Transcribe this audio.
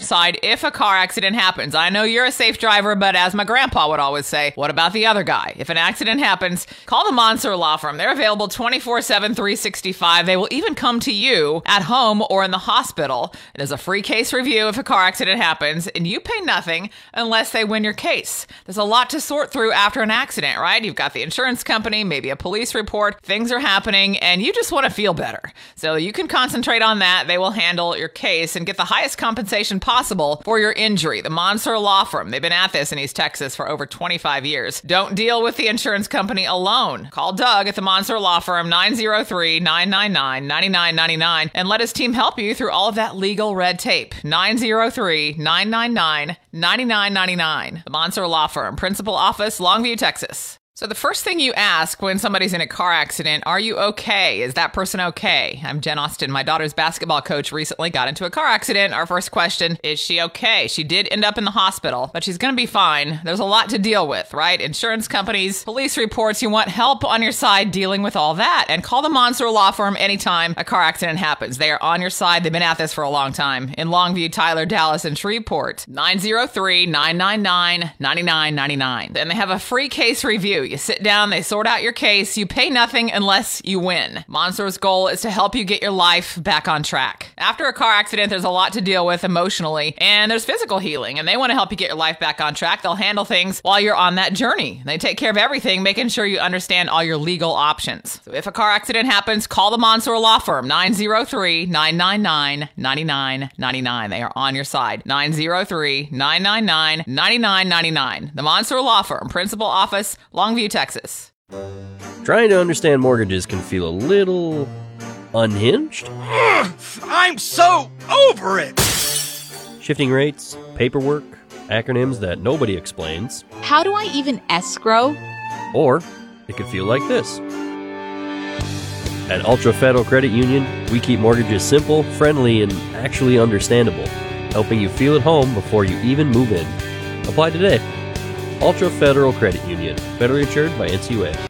side if a car accident happens. I know you're a safe driver, but as my grandpa would always say, what about the other guy? If an accident happens, call the Monser Law Firm. They're available 24/7, 365. They will even come to you at home or in the hospital. It is a free case review if a car accident happens, and you pay nothing unless they win your case. There's a lot to sort through after an accident, right? You've got the insurance company, maybe a police report, things are happening, and you just want to feel better. So you can concentrate on that. They will handle your case and get the highest compensation possible for your injury. The Monser Law Firm, they've been at this in East Texas for over 25 years. Don't deal with the insurance company alone. Call Doug at the Monser Law Firm, 903-999-9999, and let his team help you through all of that legal red tape. 903-999-9999. The Monser Law Firm, Principal Office, Longview, Texas. So the first thing you ask when somebody's in a car accident, are you okay? Is that person okay? I'm Jen Austin. My daughter's basketball coach recently got into a car accident. Our first question, is she okay? She did end up in the hospital, but she's going to be fine. There's a lot to deal with, right? Insurance companies, police reports. You want help on your side dealing with all that. And call the Monser Law Firm anytime a car accident happens. They are on your side. They've been at this for a long time. In Longview, Tyler, Dallas, and Shreveport. 903-999-9999. And they have a free case review. You sit down, they sort out your case, you pay nothing unless you win. Monser's goal is to help you get your life back on track. After a car accident, there's a lot to deal with emotionally, and there's physical healing, and they want to help you get your life back on track. They'll handle things while you're on that journey. They take care of everything, making sure you understand all your legal options. So if a car accident happens, call the Monser Law Firm, 903-999-9999. They are on your side. 903-999-9999. The Monser Law Firm, Principal Office, Longview, Texas. Trying to understand mortgages can feel a little unhinged. I'm so over it! Shifting rates, paperwork, acronyms that nobody explains. How do I even escrow? Or it could feel like this. At Ultra Federal Credit Union, we keep mortgages simple, friendly, and actually understandable, helping you feel at home before you even move in. Apply today. Ultra Federal Credit Union, federally insured by NCUA.